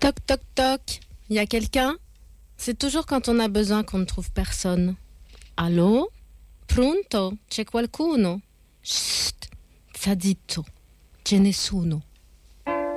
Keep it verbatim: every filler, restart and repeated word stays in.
Toc, toc, toc. Y a quelqu'un? C'est toujours quand on a besoin qu'on ne trouve personne. Allô? Pronto? C'è qualcuno? Chut! Zitto. Ce nessuno.